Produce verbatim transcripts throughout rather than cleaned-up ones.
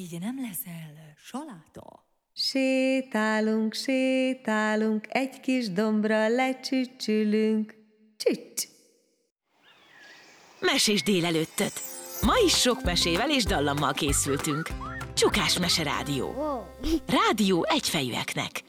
ugye nem leszel saláta? Sétálunk, sétálunk, egy kis dombra lecsücsülünk. Csücs! Mesés délelőttöt! Ma is sok mesével és dallammal készültünk. Csukás Mese Rádió. Rádió egyfejűeknek.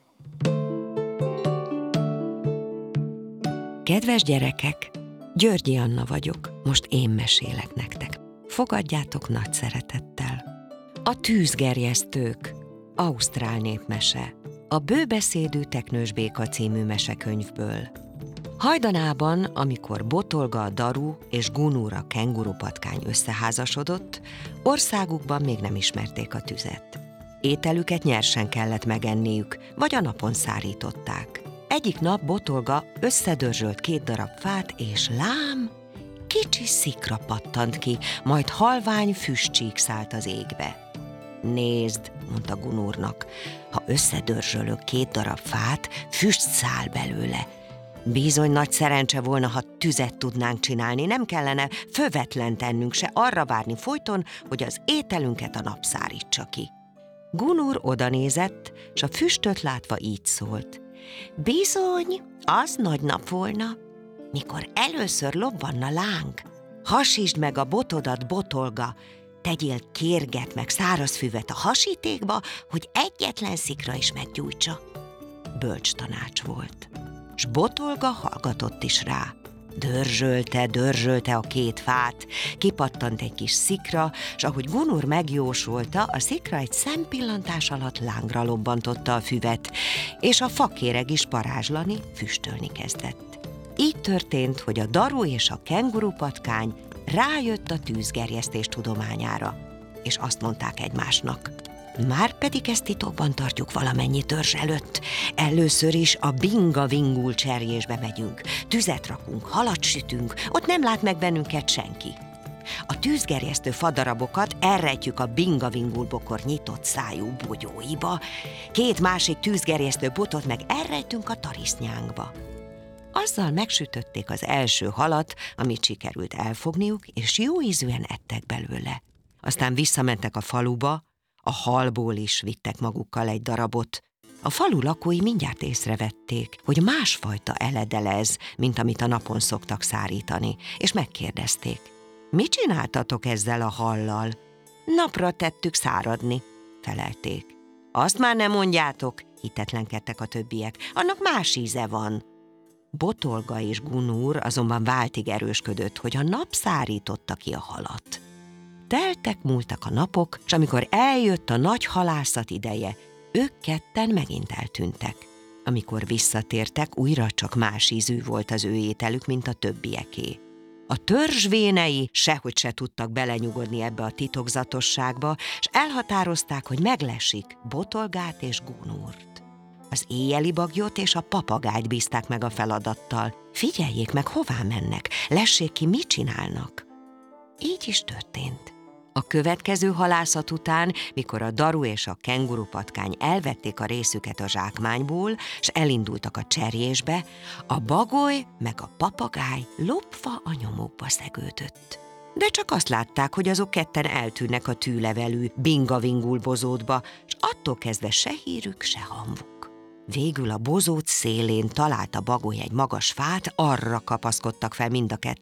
Kedves gyerekek, Györgyi Anna vagyok, most én mesélek nektek. Fogadjátok nagy szeretettel. A tűzgerjesztők, ausztrál népmese, a Bőbeszédű Teknős Béka című mesekönyvből. Hajdanában, amikor Botolga a daru és Gunur a kengurupatkány összeházasodott, országukban még nem ismerték a tüzet. Ételüket nyersen kellett megenniük, vagy a napon szárították. Egyik nap Botolga összedörzsölt két darab fát, és lám, kicsi szikra pattant ki, majd halvány füstcsík szállt az égbe. Nézd, mondta Gunurnak, ha összedörzsölök két darab fát, füst száll belőle. Bizony nagy szerencse volna, ha tüzet tudnánk csinálni, nem kellene fövetlen tennünk, se arra várni folyton, hogy az ételünket a nap szárítsa ki. Gunur odanézett, s a füstöt látva így szólt. Bizony, az nagy nap volna, mikor először lobbanna láng. Hasítsd meg a botodat, Botolga, tegyél kérget meg szárazfüvet a hasítékba, hogy egyetlen szikra is meggyújtsa. Bölcs tanács volt, s Botolga hallgatott is rá. Dörzsölte, dörzsölte a két fát, kipattant egy kis szikra, s ahogy Gunur megjósolta, a szikra egy szempillantás alatt lángra lobbantotta a füvet, és a fakéreg is parázslani, füstölni kezdett. Így történt, hogy a daru és a kengurupatkány rájött a tűzgerjesztés tudományára, és azt mondták egymásnak. Márpedig ezt titokban tartjuk valamennyi törzs előtt. Először is a binga-vingul cserjésbe megyünk, tüzet rakunk, halat sütünk, ott nem lát meg bennünket senki. A tűzgerjesztő fadarabokat elrejtjük a binga-vingul bokor nyitott szájú bogyóiba, két másik tűzgerjesztő botot meg elrejtünk a tarisznyánkba. Azzal megsütötték az első halat, amit sikerült elfogniuk, és jó ízűen ettek belőle. Aztán visszamentek a faluba, a halból is vittek magukkal egy darabot. A falu lakói mindjárt észrevették, hogy másfajta eledel ez, mint amit a napon szoktak szárítani, és megkérdezték. Mit csináltatok ezzel a hallal? Napra tettük száradni, felelték. Azt már nem mondjátok, hitetlenkedtek a többiek, annak más íze van. Botolga és Gunur azonban váltig erősködött, hogy a nap szárította ki a halat. Teltek, múltak a napok, és amikor eljött a nagy halászat ideje, ők ketten megint eltűntek. Amikor visszatértek, újra csak más ízű volt az ő ételük, mint a többieké. A törzsvénei sehogy se tudtak belenyugodni ebbe a titokzatosságba, és elhatározták, hogy meglesik Botolgát és Gunurt. Az éjjeli bagyot és a papagájt bízták meg a feladattal. Figyeljék meg, hová mennek, lessék ki, mit csinálnak. Így is történt. A következő halászat után, mikor a daru és a kengurupatkány elvették a részüket a zsákmányból, s elindultak a cserjésbe, a bagoly meg a papagáj lopva a nyomukba szegődött. De csak azt látták, hogy azok ketten eltűnnek a tűlevelű binga-vingul bozótba, s attól kezdve se hírük, se hamvuk. Végül a bozót szélén talált a bagoly egy magas fát, arra kapaszkodtak fel mind a ketten,